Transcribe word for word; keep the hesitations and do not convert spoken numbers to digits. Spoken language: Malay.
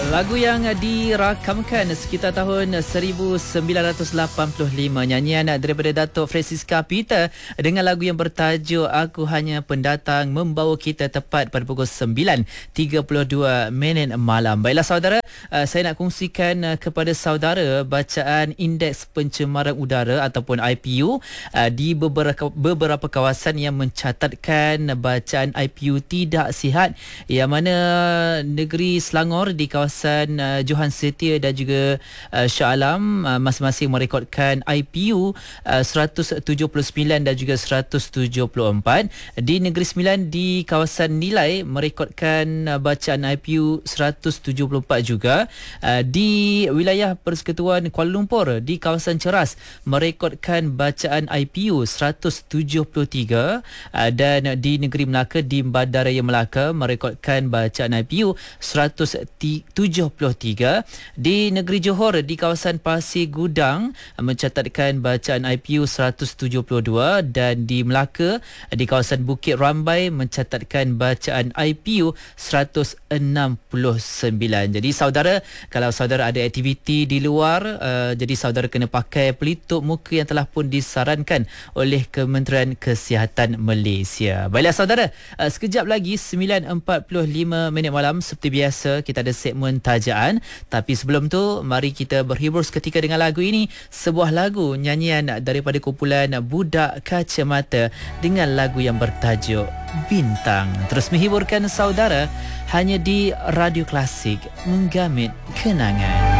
Lagu yang dirakamkan sekitar tahun seribu sembilan ratus lapan puluh lima, nyanyian daripada Datuk Francisca Peter dengan lagu yang bertajuk Aku Hanya Pendatang, membawa kita tepat pada pukul sembilan tiga puluh dua minit malam. Baiklah saudara, saya nak kongsikan kepada saudara bacaan Indeks Pencemaran Udara ataupun I P U di beberapa beberapa kawasan yang mencatatkan bacaan I P U tidak sihat, yang mana negeri Selangor di kawasan Uh, Johan Setia dan juga uh, Shah Alam uh, masing-masing merekodkan I P U uh, seratus tujuh puluh sembilan dan juga seratus tujuh puluh empat. Di Negeri Sembilan di kawasan Nilai merekodkan uh, bacaan I P U seratus tujuh puluh empat juga. Uh, di wilayah Persekutuan Kuala Lumpur di kawasan Ceras merekodkan bacaan I P U seratus tujuh puluh tiga, uh, dan di Negeri Melaka di Bandaraya Melaka merekodkan bacaan I P U seratus tujuh puluh tiga. Di negeri Johor di kawasan Pasir Gudang mencatatkan bacaan I P U seratus tujuh puluh dua, dan di Melaka di kawasan Bukit Rambai mencatatkan bacaan I P U seratus enam puluh sembilan. Jadi saudara, kalau saudara ada aktiviti di luar, uh, jadi saudara kena pakai pelitup muka yang telah pun disarankan oleh Kementerian Kesihatan Malaysia. Baiklah saudara, uh, sekejap lagi sembilan empat puluh lima minit malam seperti biasa kita ada segmen tajaan. Tapi sebelum tu, mari kita berhibur seketika dengan lagu ini, sebuah lagu nyanyian daripada kumpulan Budak Kacamata dengan lagu yang bertajuk Bintang. Terus menghiburkan saudara hanya di Radio Klasik, menggamit kenangan.